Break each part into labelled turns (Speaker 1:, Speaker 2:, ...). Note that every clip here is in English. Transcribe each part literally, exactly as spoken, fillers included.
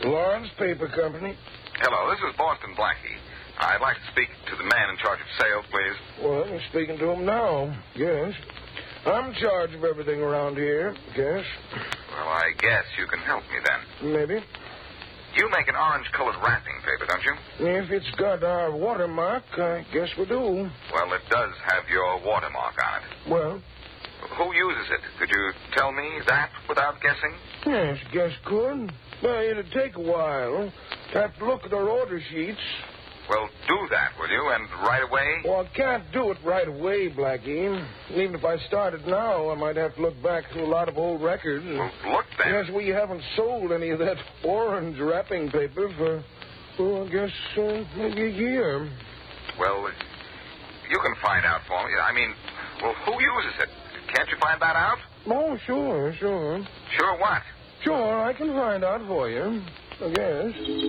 Speaker 1: Lawrence Paper Company.
Speaker 2: Hello, this is Boston Blackie. I'd like to speak to the man in charge of sales, please.
Speaker 1: Well, I'm speaking to him now. Yes. I'm in charge of everything around here. Yes.
Speaker 2: Well, I guess you can help me then.
Speaker 1: Maybe.
Speaker 2: You make an orange-colored wrapping paper, don't you?
Speaker 1: If it's got our watermark, I guess we do.
Speaker 2: Well, it does have your watermark on it.
Speaker 1: Well?
Speaker 2: Who uses it? Could you tell me that without guessing?
Speaker 1: Yes, guess could. Well, it'd take a while. Have to look at our order sheets.
Speaker 2: Well, do that, will you? And right away?
Speaker 1: Well, I can't do it right away, Blackie. And even if I started now, I might have to look back through a lot of old records.
Speaker 2: Well, look then.
Speaker 1: Yes, we haven't sold any of that orange wrapping paper for, well, I guess, uh, maybe a year.
Speaker 2: Well, you can find out for me. I mean, well, who uses it? Can't you find that out?
Speaker 1: Oh, sure, sure.
Speaker 2: Sure what?
Speaker 1: Sure, I can find out for you, I guess.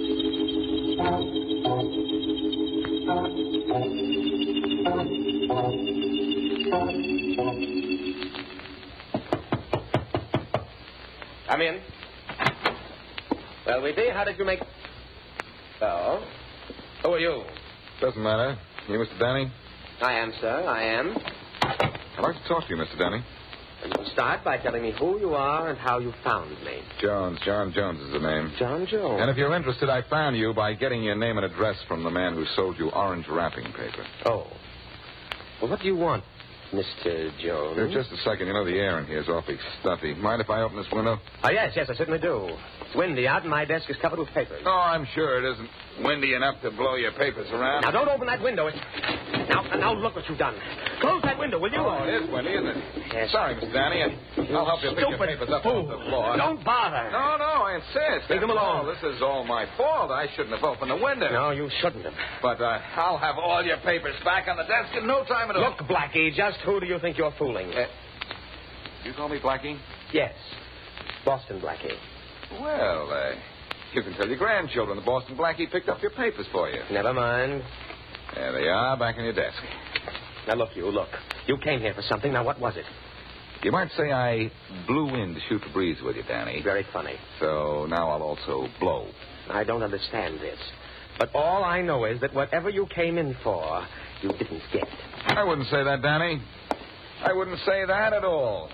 Speaker 3: Come in. Well, Weepy, how did you make... So? Who are you?
Speaker 4: Doesn't matter. You Mister Danny?
Speaker 3: I am, sir. I am.
Speaker 4: I'd like to talk to you, Mister Danny.
Speaker 3: And you start by telling me who you are and how you found me.
Speaker 4: Jones. John Jones is the name.
Speaker 3: John Jones.
Speaker 4: And if you're interested, I found you by getting your name and address from the man who sold you orange wrapping paper.
Speaker 3: Oh. Well, what do you want, Mister Jones?
Speaker 4: Uh, just a second. You know, the air in here is awfully stuffy. Mind if I open this window?
Speaker 3: Oh, yes, yes, I certainly do. It's windy out and my desk is covered with papers.
Speaker 4: Oh, I'm sure it isn't windy enough to blow your papers around.
Speaker 3: Now, don't open that window. It's... Now, now, look what you've done. Close that window, will you?
Speaker 4: Oh, it is windy, isn't it?
Speaker 3: Yes.
Speaker 4: Sorry, Mister Danny. I'll help you pick your
Speaker 3: Stupid
Speaker 4: papers up
Speaker 3: fool.
Speaker 4: off the floor.
Speaker 3: Don't bother.
Speaker 4: No, no, I insist.
Speaker 3: Leave them alone.
Speaker 4: Oh, this is all my fault. I shouldn't have opened the window.
Speaker 3: No, you shouldn't have.
Speaker 4: But uh, I'll have all your papers back on the desk in no time at all.
Speaker 3: Look, Blackie, just who do you think you're fooling?
Speaker 4: Uh, you call me Blackie?
Speaker 3: Yes. Boston Blackie.
Speaker 4: Well, uh, you can tell your grandchildren the Boston Blackie picked up your papers for you.
Speaker 3: Never mind.
Speaker 4: There they are, back on your desk.
Speaker 3: Now, look, you, look. You came here for something. Now, what was it?
Speaker 4: You might say I blew in to shoot the breeze with you, Danny.
Speaker 3: Very funny.
Speaker 4: So now I'll also blow.
Speaker 3: I don't understand this. But all I know is that whatever you came in for, you didn't get.
Speaker 4: I wouldn't say that, Danny. I wouldn't say that at all.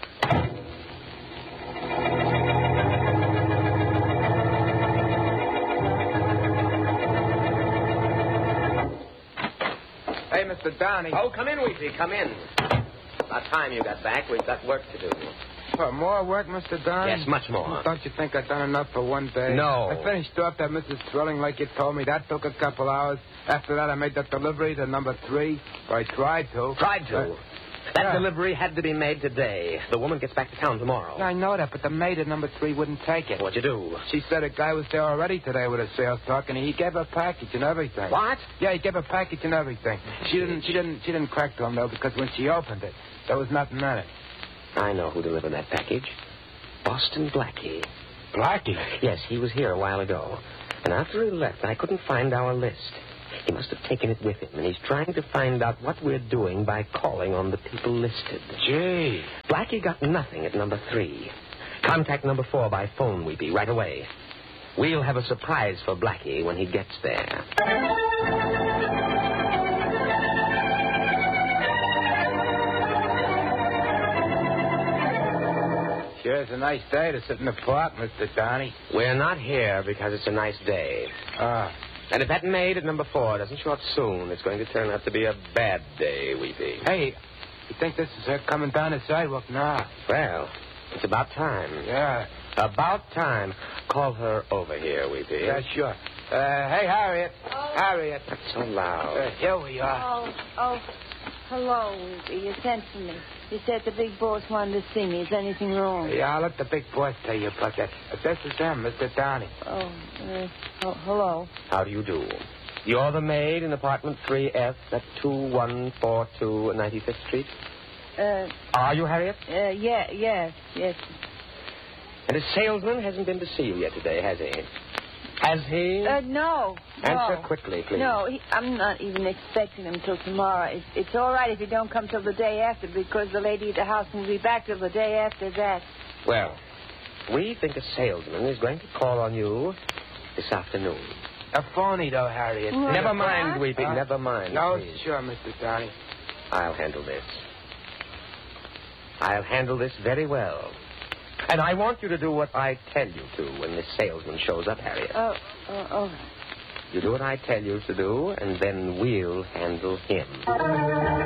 Speaker 5: Hey, Mister Downey.
Speaker 3: Oh, come in, Weezy. Come in. About time you got back. We've got work to do.
Speaker 5: For more work, Mister Downey?
Speaker 3: Yes, much more.
Speaker 5: Don't you think I've done enough for one day?
Speaker 3: No.
Speaker 5: I finished off that Missus Thrilling like you told me. That took a couple hours. After that, I made that delivery to number three. Or I tried to.
Speaker 3: Tried to.
Speaker 5: Uh,
Speaker 3: that
Speaker 5: yeah.
Speaker 3: delivery had to be made today. The woman gets back to town tomorrow.
Speaker 5: I know that, but the maid at number three wouldn't take it.
Speaker 3: What'd you do?
Speaker 5: She said a guy was there already today with a sales talk, and he gave her a package and everything.
Speaker 3: What?
Speaker 5: Yeah, he gave her a package and everything. She didn't. She didn't. She didn't crack to him though, because when she opened it, there was nothing in it.
Speaker 3: I know who delivered that package. Boston Blackie.
Speaker 5: Blackie?
Speaker 3: Yes, he was here a while ago. And after he left, I couldn't find our list. He must have taken it with him, and he's trying to find out what we're doing by calling on the people listed.
Speaker 5: Gee.
Speaker 3: Blackie got nothing at number three. Contact number four by phone, Weepy, right away. We'll have a surprise for Blackie when he gets there.
Speaker 5: Sure, it's a nice day to sit in the park, Mister Downey.
Speaker 3: We're not here because it's a nice day.
Speaker 5: Ah.
Speaker 3: And if that maid at number four doesn't show up soon, it's going to turn out to be a bad day, Weepy.
Speaker 5: Hey, you think this is her coming down the sidewalk now?
Speaker 3: Well, it's about time.
Speaker 5: Yeah.
Speaker 3: About time. Call her over here, Weepy.
Speaker 5: Yeah, sure. Uh, hey, Harriet.
Speaker 6: Oh.
Speaker 5: Harriet.
Speaker 3: Not so loud.
Speaker 5: Uh, here we are.
Speaker 6: Oh, oh, hello, Weepy. You sent for me. You said the big boss wanted to see me. Is anything wrong?
Speaker 5: Yeah, I'll let the big boss tell you about that. Uh, this is him, Mister Downey.
Speaker 6: Oh, uh, oh, hello.
Speaker 3: How do you do? You're the maid in apartment three F at two one four two ninety-fifth Street?
Speaker 6: Uh,
Speaker 3: Are you, Harriet?
Speaker 6: uh, yeah, yes, yes.
Speaker 3: And his salesman hasn't been to see you yet today, has he? Has he?
Speaker 6: Uh, no.
Speaker 3: Answer
Speaker 6: no.
Speaker 3: quickly, please.
Speaker 6: No, he, I'm not even expecting him till tomorrow. It's, it's all right if you don't come till the day after, because the lady at the house will be back till the day after that.
Speaker 3: Well, we think a salesman is going to call on you this afternoon.
Speaker 5: A phony, though, Harriet.
Speaker 6: What?
Speaker 3: Never
Speaker 6: What?
Speaker 3: mind, Weeping.
Speaker 5: Huh?
Speaker 3: Never mind.
Speaker 5: No,
Speaker 3: please.
Speaker 5: sure, Mister Downey.
Speaker 3: I'll handle this. I'll handle this very well. And I want you to do what I tell you to when this salesman shows up, Harriet.
Speaker 6: Oh, oh, oh.
Speaker 3: You do what I tell you to do, and then we'll handle him.